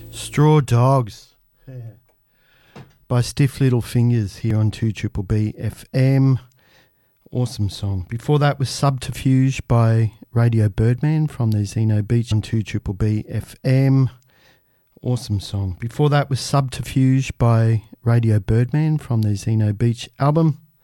Straw Dogs by Stiff Little Fingers here on 2BBB FM. Awesome song. Before that was Subterfuge by Radio Birdman from the Zeno Beach on 2BBB FM. Awesome song. Before that was Subterfuge by Radio Birdman from the Zeno Beach album.